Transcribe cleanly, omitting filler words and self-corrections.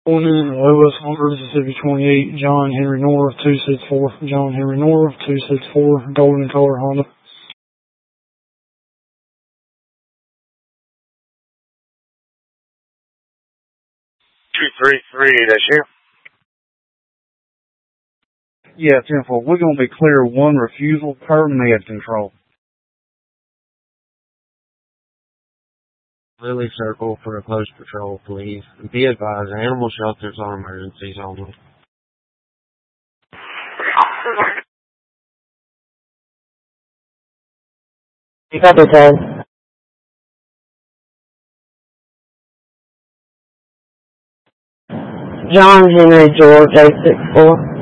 Going in OS 100, Mississippi 28, John Henry North, 264. John Henry North, 264, golden color Honda. 233, that's you? Yeah, 10-4. We're going to be clear one refusal per med control. Lily Circle for a post patrol, please. Be advised, animal shelters are emergencies only. Copy 10. John Henry George 864.